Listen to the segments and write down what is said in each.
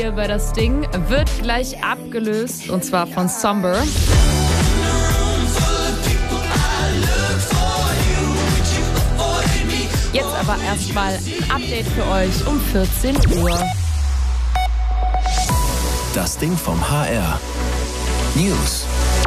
Hier bei das Ding wird gleich abgelöst und zwar von Somber. Jetzt aber erstmal ein Update für euch um 14 Uhr. Das Ding vom HR. News.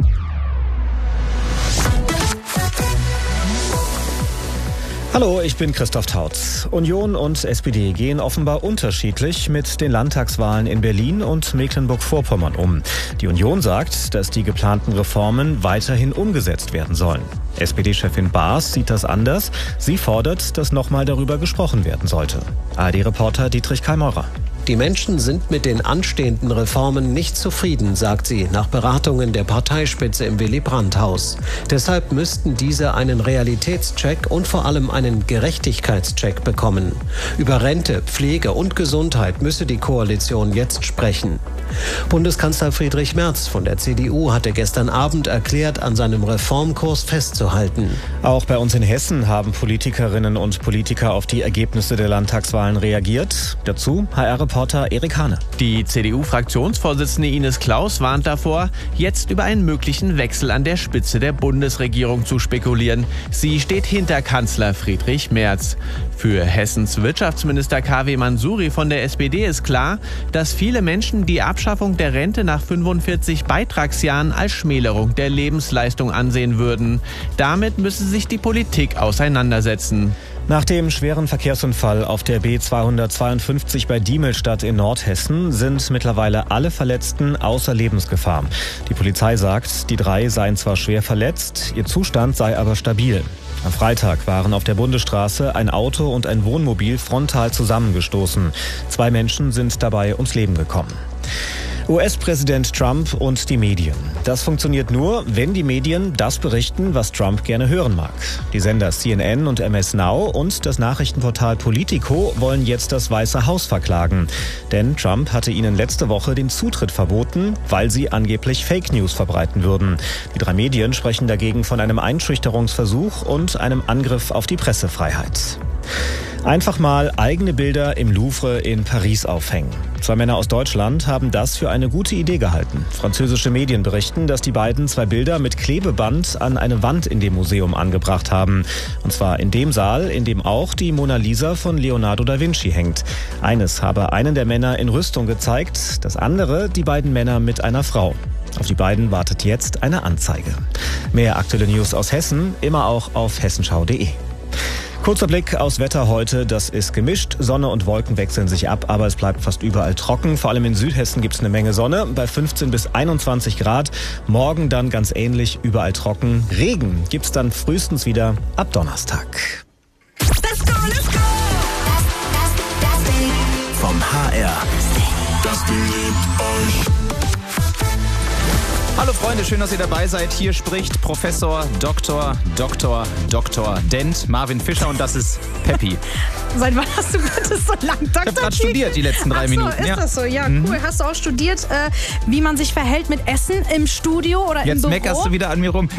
Hallo, ich bin Christoph Tautz. Union und SPD gehen offenbar unterschiedlich mit den Landtagswahlen in Berlin und Mecklenburg-Vorpommern um. Die Union sagt, dass die geplanten Reformen weiterhin umgesetzt werden sollen. SPD-Chefin Baas sieht das anders. Sie fordert, dass nochmal darüber gesprochen werden sollte. ARD-Reporter Dietrich Kallmaurer. Die Menschen sind mit den anstehenden Reformen nicht zufrieden, sagt sie, nach Beratungen der Parteispitze im Willy-Brandt-Haus. Deshalb müssten diese einen Realitätscheck und vor allem einen Gerechtigkeitscheck bekommen. Über Rente, Pflege und Gesundheit müsse die Koalition jetzt sprechen. Bundeskanzler Friedrich Merz von der CDU hatte gestern Abend erklärt, an seinem Reformkurs festzuhalten. Auch bei uns in Hessen haben Politikerinnen und Politiker auf die Ergebnisse der Landtagswahlen reagiert. Dazu HR-Reporter Erik Hane. Die CDU-Fraktionsvorsitzende Ines Claus warnt davor, jetzt über einen möglichen Wechsel an der Spitze der Bundesregierung zu spekulieren. Sie steht hinter Kanzler Friedrich Merz. Für Hessens Wirtschaftsminister KW Mansuri von der SPD ist klar, dass viele Menschen die Abschaffung der Rente nach 45 Beitragsjahren als Schmälerung der Lebensleistung ansehen würden. Damit müsse sich die Politik auseinandersetzen. Nach dem schweren Verkehrsunfall auf der B252 bei Diemelstadt in Nordhessen sind mittlerweile alle Verletzten außer Lebensgefahr. Die Polizei sagt, die 3 seien zwar schwer verletzt, ihr Zustand sei aber stabil. Am Freitag waren auf der Bundesstraße ein Auto und ein Wohnmobil frontal zusammengestoßen. 2 Menschen sind dabei ums Leben gekommen. US-Präsident Trump und die Medien. Das funktioniert nur, wenn die Medien das berichten, was Trump gerne hören mag. Die Sender CNN und MS Now und das Nachrichtenportal Politico wollen jetzt das Weiße Haus verklagen. Denn Trump hatte ihnen letzte Woche den Zutritt verboten, weil sie angeblich Fake News verbreiten würden. Die 3 Medien sprechen dagegen von einem Einschüchterungsversuch und einem Angriff auf die Pressefreiheit. Einfach mal eigene Bilder im Louvre in Paris aufhängen. 2 Männer aus Deutschland haben das für eine gute Idee gehalten. Französische Medien berichten, dass die beiden 2 Bilder mit Klebeband an eine Wand in dem Museum angebracht haben. Und zwar in dem Saal, in dem auch die Mona Lisa von Leonardo da Vinci hängt. Eines habe einen der Männer in Rüstung gezeigt, das andere die beiden Männer mit einer Frau. Auf die beiden wartet jetzt eine Anzeige. Mehr aktuelle News aus Hessen, immer auch auf hessenschau.de. Kurzer Blick aufs Wetter heute. Das ist gemischt. Sonne und Wolken wechseln sich ab, aber es bleibt fast überall trocken. Vor allem in Südhessen gibt es eine Menge Sonne, bei 15 bis 21 Grad. Morgen dann ganz ähnlich, überall trocken. Regen gibt es dann frühestens wieder ab Donnerstag. Let's go, let's go! Das Ding vom HR. Das Ding liebt euch. Hallo Freunde, schön, dass ihr dabei seid. Hier spricht Professor Dr. Dent Marvin Fischer und das ist Peppi. Seit wann hast du bitte so lang Ich habe gerade studiert die letzten 3 Minuten. Ist das so? Ja, cool. Hast du auch studiert, wie man sich verhält mit Essen im Studio oder im Büro? Jetzt meckerst du wieder an mir rum.